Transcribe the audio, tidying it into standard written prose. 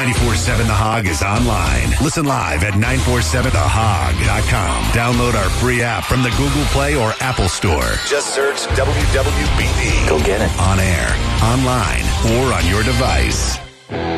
94.7 The Hog is online. Listen live at 947thehog.com. Download our free app from the Google Play or Apple Store. Just search WWBD. Go get it. On air, online, or on your device.